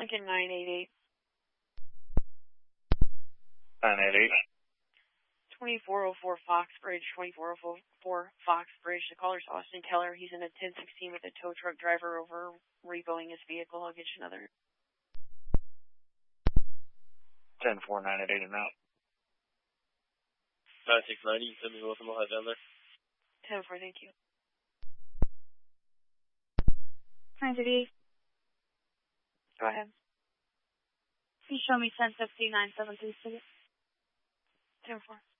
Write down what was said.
Lincoln 988. 988. 2404 Fox Bridge, 2404 Fox Bridge. The caller's Austin Keller. He's in a 1016 with a tow truck driver over repoing his vehicle. I'll get you another. 10-4-988 and out. 9690, you send me Wilson, we'll head down there. 10-4, thank you. 988. Go ahead. Please show me 1059 736. 10-4.